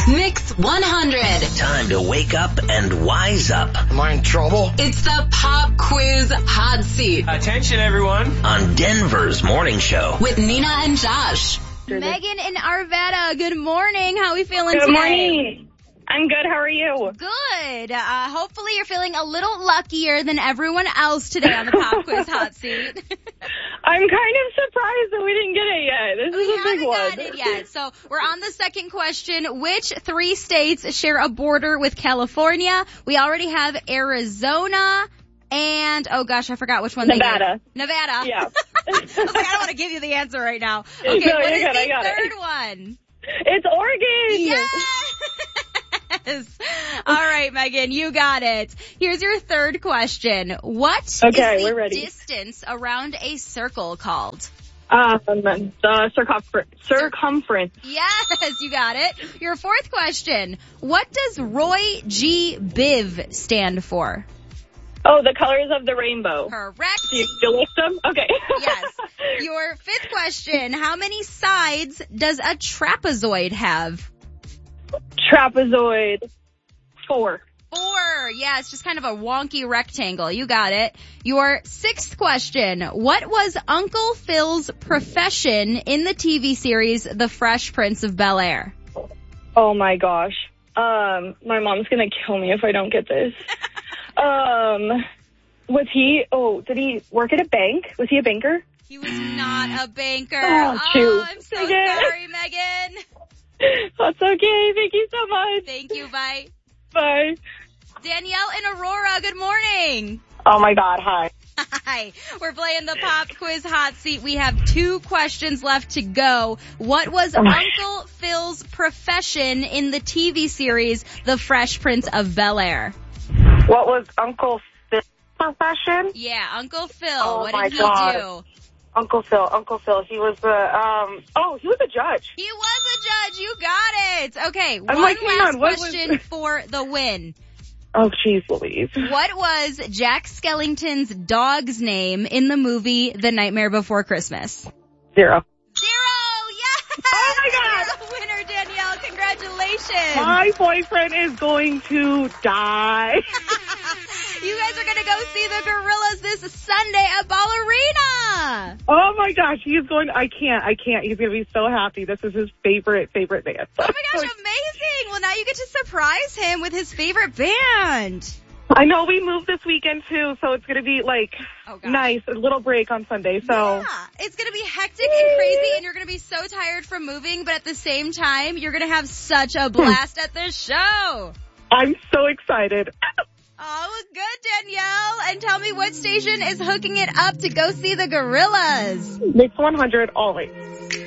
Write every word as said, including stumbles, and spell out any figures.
Mix one hundred. Time to wake up and wise up. Am I in trouble? It's the Pop Quiz Hot Seat. Attention, everyone. On Denver's Morning Show. With Nina and Josh. Megan in Arvada, good morning. How are we feeling Good today? morning. I'm good. How are you? Good. Uh, hopefully you're feeling a little luckier than everyone else today on the Pop Quiz Hot Seat. I'm kind of surprised that we didn't get it yet. This we is a big haven't one. gotten it yet. So we're on the second question. Which three states share a border with California? We already have Arizona and, oh gosh, I forgot which one Nevada. they gave. Nevada. Yeah. I was like, I don't want to give you the answer right now. No, Okay, what you're is good. I the got third it. one? It's Oregon. Yes! All right, Megan, you got it. Here's your third question. What Okay, is the we're ready. distance around a circle called? Um, the circumference. Circumference. Yes, you got it. Your fourth question. What does Roy G. Biv stand for? Oh, the colors of the rainbow. Correct. Do you, do you list them? Okay. Yes. Your fifth question. How many sides does a trapezoid have? Trapezoid. Four. Four. Yeah, it's just kind of a wonky rectangle. You got it. Your sixth question. What was Uncle Phil's profession in the T V series The Fresh Prince of Bel-Air? Oh my gosh. Um, my mom's gonna kill me if I don't get this. um, was he, oh, did he work at a bank? Was he a banker? He was not a banker. Oh, shoot. I'm so Dang it. sorry, Megan. That's okay. Thank you so much. Thank you. Bye. Bye. Danielle and Aurora, good morning. Oh my God. Hi. Hi. We're playing the Pop Quiz Hot Seat. We have two questions left to go. What was Oh Uncle Phil's profession in the T V series The Fresh Prince of Bel-Air? What was Uncle Phil's profession? Yeah, Uncle Phil. Oh, what my did he God. do? Uncle Phil, Uncle Phil. He was the, um, oh, he was a judge. He was a judge. You got it. Okay, one like, hang last on, what was- question for the win. Oh, jeez Louise. What was Jack Skellington's dog's name in the movie The Nightmare Before Christmas? Zero. Zero! Yes! Oh, my God. You're the winner, Danielle. Congratulations. My boyfriend is going to die. You guys are going to go see the Gorillas this Sunday at Ballerina. Oh my gosh, he is going, I can't, I can't. He's going to be so happy. This is his favorite, favorite band. Oh my gosh, amazing. Well, now you get to surprise him with his favorite band. I know we moved this weekend too, so it's going to be like Oh, gosh. nice, a little break on Sunday. So Yeah, it's going to be hectic and crazy, and you're going to be so tired from moving, but at the same time, you're going to have such a blast at the show. I'm so excited. Oh, good, Danielle. And tell me what station is hooking it up to go see the Gorillas. Mix one hundred always.